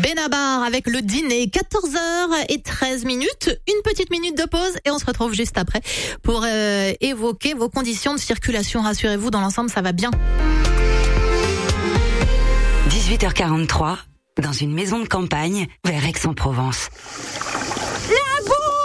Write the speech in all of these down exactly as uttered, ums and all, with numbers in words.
Benabar avec le dîner, quatorze heures treize minutes, une petite minute de pause et on se retrouve juste après pour euh, évoquer vos conditions de circulation. Rassurez-vous, dans l'ensemble, ça va bien. dix-huit heures quarante-trois, dans une maison de campagne vers Aix-en-Provence. La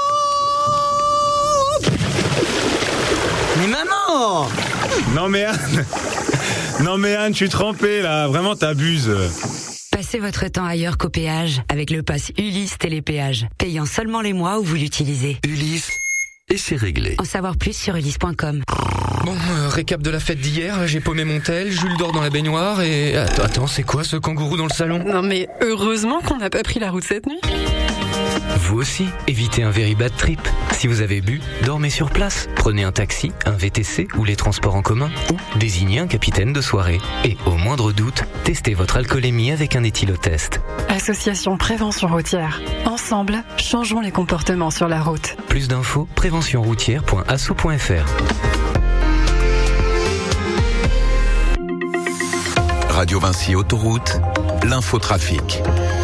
bouffe! Mais maman! Non mais Anne, non mais Anne, je suis trempé là, vraiment t'abuses. Passez votre temps ailleurs qu'au péage avec le pass Ulysse Télépéage, payant seulement les mois où vous l'utilisez. Ulysse, et c'est réglé. En savoir plus sur ulysse point com. Bon, euh, récap de la fête d'hier, j'ai paumé mon tel, Jules dort dans la baignoire et... Attends, attends, c'est quoi ce kangourou dans le salon? Non mais heureusement qu'on n'a pas pris la route cette nuit. Vous aussi, évitez un very bad trip. Si vous avez bu, dormez sur place. Prenez un taxi, un V T C ou les transports en commun. Ou désignez un capitaine de soirée. Et au moindre doute, testez votre alcoolémie avec un éthylotest. Association Prévention Routière. Ensemble, changeons les comportements sur la route. Plus d'infos, prévention routière point asso point f r. Radio Vinci Autoroute, l'infotrafic.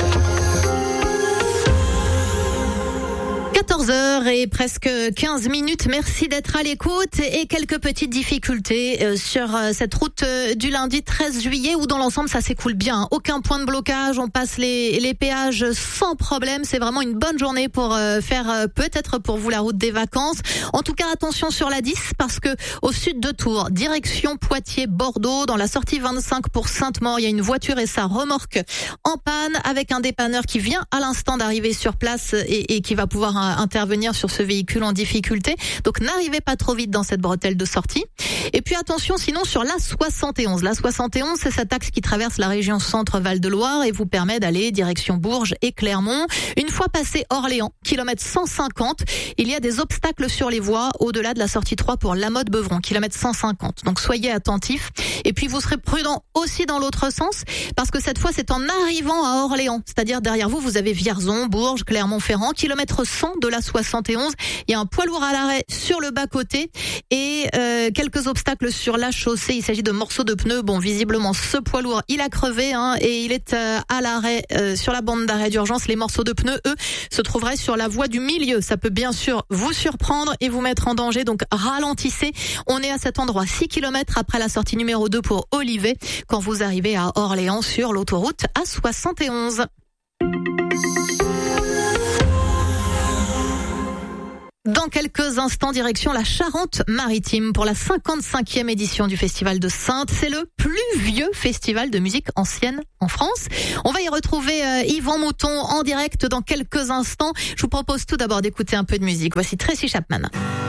quatorze heures et presque quinze minutes. Merci d'être à l'écoute et quelques petites difficultés sur cette route du lundi treize juillet où dans l'ensemble ça s'écoule bien. Aucun point de blocage, on passe les, les péages sans problème. C'est vraiment une bonne journée pour faire peut-être pour vous la route des vacances. En tout cas, attention sur la dix parce que au sud de Tours, direction Poitiers-Bordeaux, dans la sortie vingt-cinq pour Sainte-Maure, il y a une voiture et sa remorque en panne avec un dépanneur qui vient à l'instant d'arriver sur place et, et qui va pouvoir intervenir sur ce véhicule en difficulté. Donc n'arrivez pas trop vite dans cette bretelle de sortie. Et puis attention sinon sur l'A soixante et onze. L'A soixante et onze, c'est cet axe qui traverse la région Centre-Val de Loire et vous permet d'aller direction Bourges et Clermont. Une fois passé Orléans, kilomètre cent cinquante, il y a des obstacles sur les voies au-delà de la sortie trois pour Lamotte-Beuvron, kilomètre cent cinquante. Donc soyez attentifs. Et puis vous serez prudents aussi dans l'autre sens parce que cette fois c'est en arrivant à Orléans. C'est-à-dire derrière vous, vous avez Vierzon, Bourges, Clermont-Ferrand, kilomètre cent de la soixante et onze. Il y a un poids lourd à l'arrêt sur le bas-côté et euh, quelques obstacles sur la chaussée. Il s'agit de morceaux de pneus. Bon, visiblement, ce poids lourd, il a crevé hein, et il est euh, à l'arrêt euh, sur la bande d'arrêt d'urgence. Les morceaux de pneus, eux, se trouveraient sur la voie du milieu. Ça peut bien sûr vous surprendre et vous mettre en danger. Donc, ralentissez. On est à cet endroit six kilomètres après la sortie numéro deux pour Olivet quand vous arrivez à Orléans sur l'autoroute A soixante et onze. Dans quelques instants, direction la Charente-Maritime pour la cinquante-cinquième édition du Festival de Saintes. C'est le plus vieux festival de musique ancienne en France. On va y retrouver euh, Yvan Mouton en direct dans quelques instants. Je vous propose tout d'abord d'écouter un peu de musique. Voici Tracy Chapman.